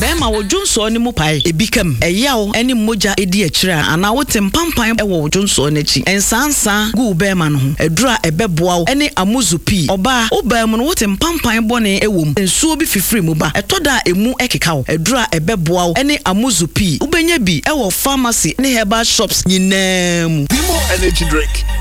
bema wo dwonso ne mu pae ebikam eyawo ene moja edi akira ana wote mpampan ewo dwonso n'achi ensansa gu bema no ho edura ebeboa wo ene amuzupi oba oba mu no wote mpampan bone ewom ensuo bi fifiri mu ba etoda emu ekeka wo edura ebeboa wo ene amuzupi ubenya bi ewo pharmacy ne herbal shops nyinam. Vimo energy drink.